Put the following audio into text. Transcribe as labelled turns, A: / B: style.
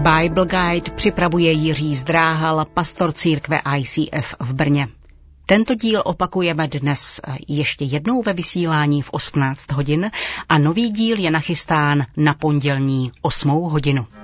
A: Bible Guide připravuje Jiří Zdráhal, pastor církve ICF v Brně. Tento díl opakujeme dnes ještě jednou ve vysílání v 18 hodin a nový díl je nachystán na pondělní 8 hodinu.